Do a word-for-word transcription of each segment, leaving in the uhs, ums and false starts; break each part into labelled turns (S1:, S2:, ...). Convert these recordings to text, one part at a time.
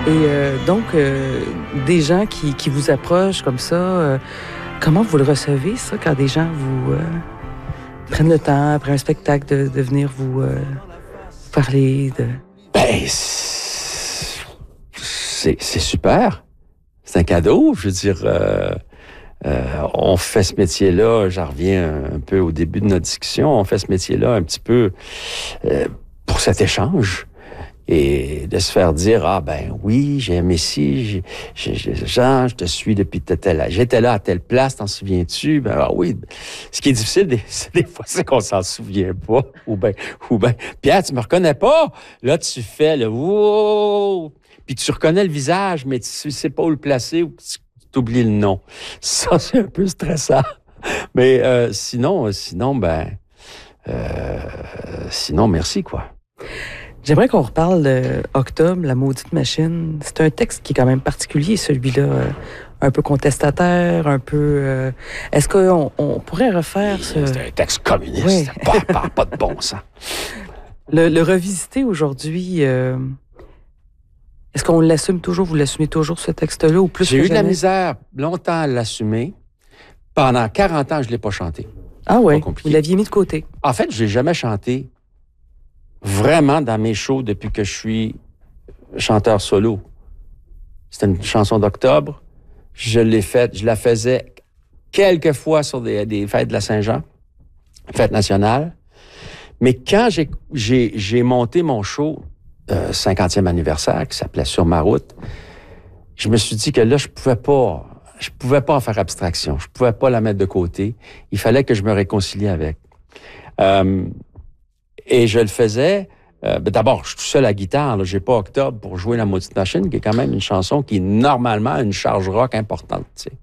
S1: euh, donc, euh, des gens qui, qui vous approchent comme ça, euh, comment vous le recevez, ça, quand des gens vous euh, prennent le temps, après un spectacle, de, de venir vous euh, parler de...
S2: Ben, c'est, c'est super. C'est un cadeau, je veux dire... Euh, euh, on fait ce métier-là, j'en reviens un, un peu au début de notre discussion, on fait ce métier-là un petit peu euh, pour cet échange. Et de se faire dire, ah ben oui, j'ai aimé ci, j'ai, j'ai, Jean, je te suis depuis tel âge. J'étais là à telle place, t'en souviens-tu? Ben ah oui. Ce qui est difficile, des, des fois, c'est qu'on s'en souvient pas. Ou ben, ou ben, Pierre, tu me reconnais pas? Là, tu fais le wow! Puis tu reconnais le visage, mais tu sais pas où le placer ou tu t'oublies le nom. Ça, c'est un peu stressant. Mais euh, sinon, sinon, ben, euh, sinon, merci, quoi.
S1: J'aimerais qu'on reparle de Octobre, la maudite machine. C'est un texte qui est quand même particulier, celui-là. Euh, un peu contestataire, un peu... Euh, est-ce qu'on on pourrait refaire ce...
S2: C'est un texte communiste. Oui. pas, pas, pas de bon sens.
S1: Le, le revisiter aujourd'hui, euh, est-ce qu'on l'assume toujours? Vous l'assumez toujours, ce texte-là, ou plus
S2: J'ai
S1: que
S2: eu
S1: jamais?
S2: de la misère longtemps à l'assumer. Pendant quarante ans, je ne l'ai pas chanté.
S1: Ah oui? Vous l'aviez mis de côté?
S2: En fait, je l'ai jamais chanté vraiment dans mes shows depuis que je suis chanteur solo. C'était une chanson d'Octobre. Je l'ai faite, je la faisais quelques fois sur des, des fêtes de la Saint-Jean, fête nationale. Mais quand j'ai, j'ai, j'ai monté mon show, euh, cinquantième anniversaire, qui s'appelait Sur ma route, je me suis dit que là, je pouvais pas, je pouvais pas en faire abstraction. Je pouvais pas la mettre de côté. Il fallait que je me réconcilie avec. Euh, Et je le faisais, euh, ben d'abord, je suis tout seul à la guitare, là, j'ai pas Octobre pour jouer La maudite machine, qui est quand même une chanson qui, normalement, a une charge rock importante, tu sais.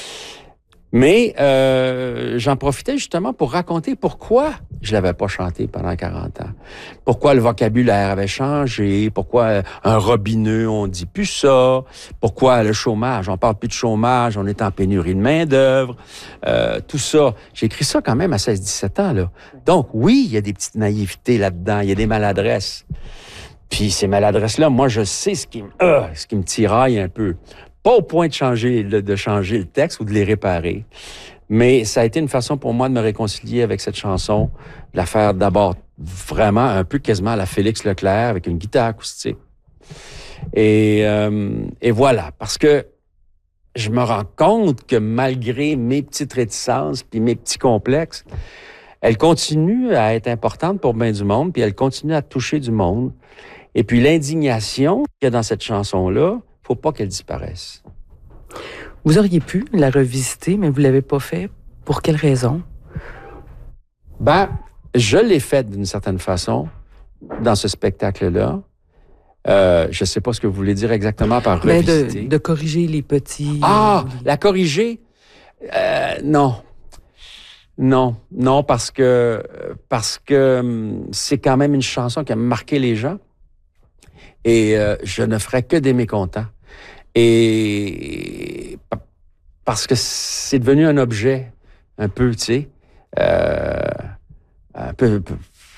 S2: Mais euh, j'en profitais justement pour raconter pourquoi je l'avais pas chanté pendant quarante ans. Pourquoi le vocabulaire avait changé, pourquoi un robineux, on dit plus ça, pourquoi le chômage, on parle plus de chômage, on est en pénurie de main-d'œuvre, euh, tout ça. J'ai écrit ça quand même à seize dix-sept ans, là. Donc oui, il y a des petites naïvetés là-dedans, il y a des maladresses. Puis ces maladresses-là, moi, je sais ce qui me, euh, ce qui me tiraille un peu. Pas au point de changer, de changer le texte ou de les réparer. Mais ça a été une façon pour moi de me réconcilier avec cette chanson, de la faire d'abord vraiment un peu quasiment à la Félix Leclerc avec une guitare acoustique. Et, euh, et voilà, parce que je me rends compte que malgré mes petites réticences puis mes petits complexes, elle continue à être importante pour bien du monde, puis elle continue à toucher du monde. Et puis l'indignation qu'il y a dans cette chanson-là, faut pas qu'elle disparaisse.
S1: Vous auriez pu la revisiter, mais vous l'avez pas fait. Pour quelle raison?
S2: Ben, je l'ai faite d'une certaine façon dans ce spectacle-là. Euh, je sais pas ce que vous voulez dire exactement par revisiter.
S1: De, de corriger les petits...
S2: Ah!
S1: Euh, les...
S2: La corriger? Euh, non. Non. Non, parce que, parce que c'est quand même une chanson qui a marqué les gens. Et euh, je ne ferais que des mécontents. Et parce que c'est devenu un objet, un peu, tu sais, euh, un peu,